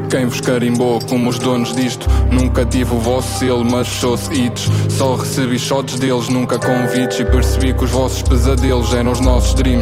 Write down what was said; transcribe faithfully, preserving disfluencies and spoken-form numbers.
quem vos carimbou como os donos disto. Nunca tive o vosso selo, mas fechou-se hits. Só recebi shots deles, nunca convites. E percebi que os vossos pesadelos eram os nossos dreams.